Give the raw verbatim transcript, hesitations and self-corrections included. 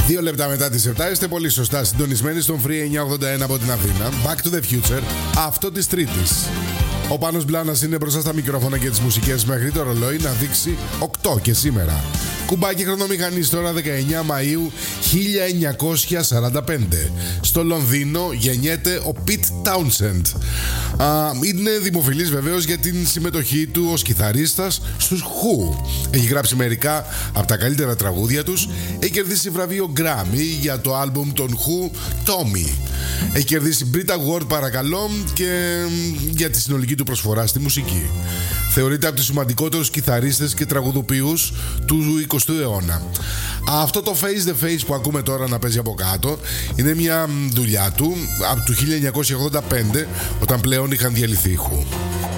Δύο λεπτά μετά τις επτά είστε πολύ σωστά συντονισμένοι στον Free εννιακόσια ογδόντα ένα από την Αθήνα. Back to the Future, αυτό της Τρίτης. Ο Πάνος Μπλάνας είναι μπροστά στα μικρόφωνα και τις μουσικές μέχρι το ρολόι να δείξει οκτώ και σήμερα. Κουμπάκι χρονομηχανής τώρα δεκαεννέα Μαΐου χίλια εννιακόσια σαράντα πέντε. Στο Λονδίνο γεννιέται ο Pete Townshend. Α, είναι δημοφιλής βεβαίως για την συμμετοχή του ως κιθαρίστας στους Who. Έχει γράψει μερικά από τα καλύτερα τραγούδια τους. Έχει κερδίσει βραβείο Grammy για το άλμπουμ των Who, Tommy. Έχει κερδίσει Brit Award παρακαλώ και για τη συνολική του προσφορά στη μουσική. Θεωρείται από τους σημαντικότερους κιθαρίστες και τραγουδοποιούς του εικοστού αιώνα. Αυτό το Face the Face που ακούμε τώρα να παίζει από κάτω είναι μια δουλειά του από το χίλια εννιακόσια ογδόντα πέντε, όταν πλέον είχαν διαλυθεί οι Who.